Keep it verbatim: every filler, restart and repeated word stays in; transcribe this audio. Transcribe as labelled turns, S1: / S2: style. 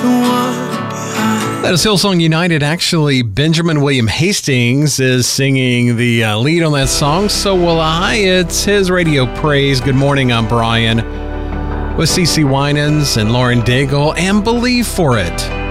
S1: That is Hillsong United. Actually, Benjamin William Hastings is singing the uh, lead on that song. So will I. It's his radio praise. Good morning, I'm Brian with CeCe Winans and Lauren Daigle, and Believe for It.